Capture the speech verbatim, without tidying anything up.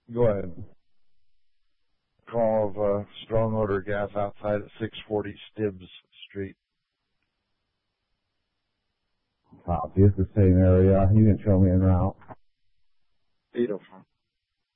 Go ahead. Call of uh, strong odor gas outside at six forty Stibbs Street. Copy. It's the same area. You can show me en route. Beautiful.